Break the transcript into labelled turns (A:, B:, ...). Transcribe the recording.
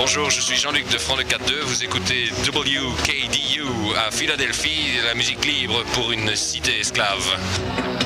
A: bonjour, je suis Jean-Luc de Front de 4-2. Vous écoutez WKDU à Philadelphie, la musique libre pour une cité esclave.